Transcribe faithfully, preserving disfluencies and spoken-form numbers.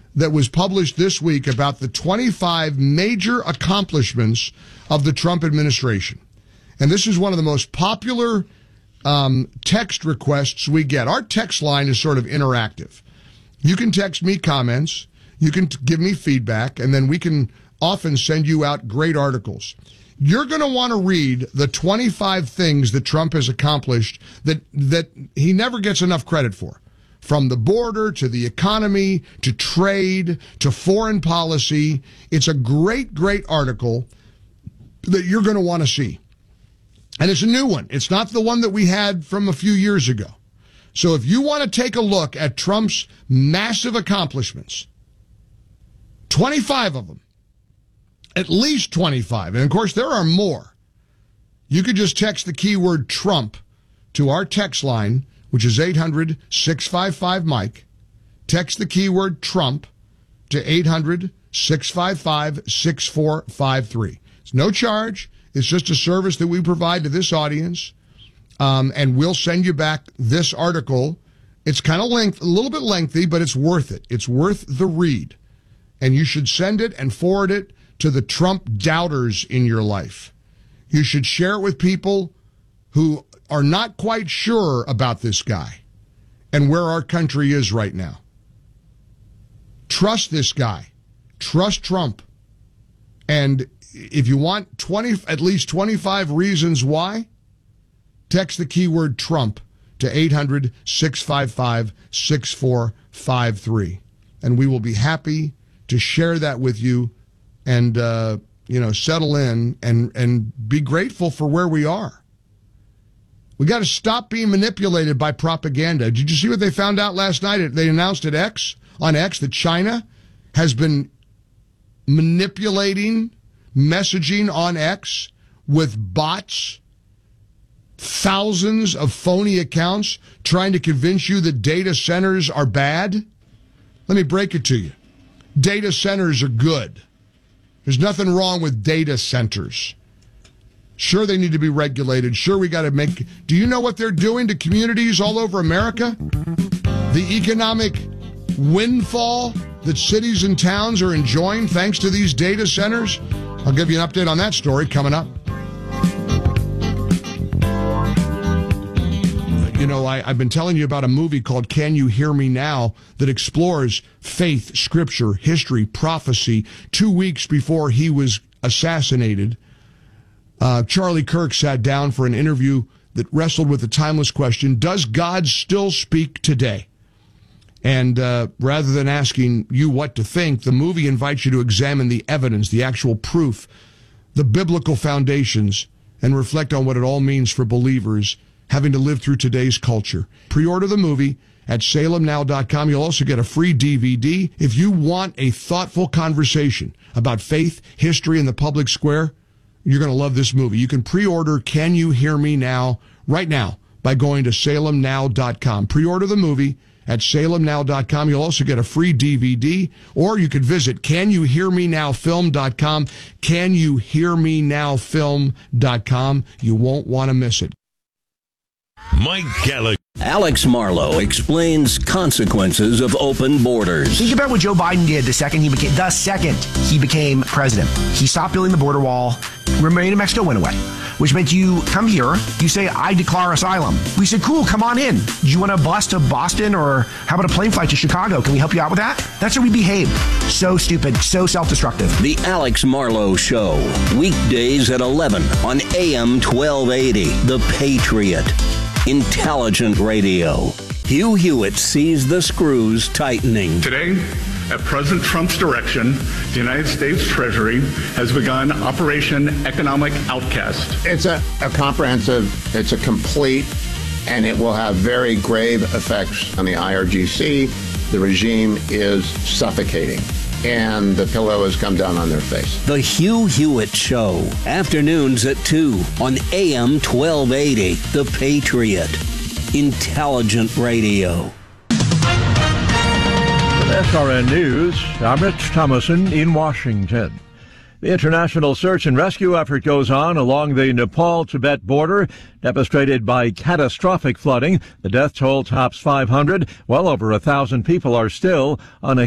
that was published this week about the twenty-five major accomplishments of the Trump administration. And this is one of the most popular um, text requests we get. Our text line is sort of interactive. You can text me comments, you can t- give me feedback, and then we can often send you out great articles. You're going to want to read the twenty-five things that Trump has accomplished that that he never gets enough credit for. From the border to the economy to trade to foreign policy. It's a great, great article that you're going to want to see. And it's a new one. It's not the one that we had from a few years ago. So if you want to take a look at Trump's massive accomplishments, twenty-five of them, at least twenty-five, and of course there are more, you could just text the keyword Trump to our text line, which is eight hundred, six five five, Mike. Text the keyword Trump to eight hundred, six five five, six four five three. It's no charge. It's just a service that we provide to this audience, um, and we'll send you back this article. It's kind of length, a little bit lengthy, but it's worth it. It's worth the read, and you should send it and forward it to the Trump doubters in your life. You should share it with people who are not quite sure about this guy and where our country is right now. Trust this guy. Trust Trump. And if you want twenty, at least twenty-five reasons why, text the keyword Trump to eight hundred, six five five, six four five three. And we will be happy to share that with you and, uh, you know, settle in and, and be grateful for where we are. We got to stop being manipulated by propaganda. Did you see what they found out last night? They announced at X, on X, that China has been manipulating messaging on X with bots, thousands of phony accounts trying to convince you that data centers are bad. Let me break it to you. Data centers are good. There's nothing wrong with data centers. Sure, they need to be regulated. Sure, we got to make... Do you know what they're doing to communities all over America? The economic windfall that cities and towns are enjoying thanks to these data centers? I'll give you an update on that story coming up. You know, I, I've been telling you about a movie called Can You Hear Me Now that explores faith, scripture, history, prophecy. Two weeks before he was assassinated, uh, Charlie Kirk sat down for an interview that wrestled with the timeless question, does God still speak today? And uh, rather than asking you what to think, the movie invites you to examine the evidence, the actual proof, the biblical foundations, and reflect on what it all means for believers having to live through today's culture. Pre-order the movie at salem now dot com. You'll also get a free D V D. If you want a thoughtful conversation about faith, history, and the public square, you're going to love this movie. You can pre-order Can You Hear Me Now right now by going to salem now dot com. Pre-order the movie at salem now dot com. You'll also get a free D V D, or you could visit can you hear me now film dot com, can you hear me now film dot com. You won't want to miss it. Mike Gallagher. Alex Marlow explains consequences of open borders. Think about what Joe Biden did the second he became the second he became president. He stopped building the border wall. Remain in Mexico went away, which meant you come here, you say, I declare asylum. We said, cool, come on in. Do you want a bus to Boston, or how about a plane flight to Chicago? Can we help you out with that? That's how we behave. So stupid, so self-destructive. The Alex Marlow Show, weekdays at eleven on A M twelve eighty. The Patriot. Intelligent radio. Hugh Hewitt sees the screws tightening. Today, at President Trump's direction, the United States Treasury has begun Operation Economic Outcast. It's a, a comprehensive, it's a complete, and it will have very grave effects on the I R G C. The regime is suffocating, and the pillow has come down on their face. The Hugh Hewitt Show, afternoons at two on A M twelve eighty. The Patriot. Intelligent radio. S R N News, I'm Rich Thomason in Washington. The international search and rescue effort goes on along the Nepal-Tibet border, devastated by catastrophic flooding. The death toll tops five hundred. Well over a thousand people are still on a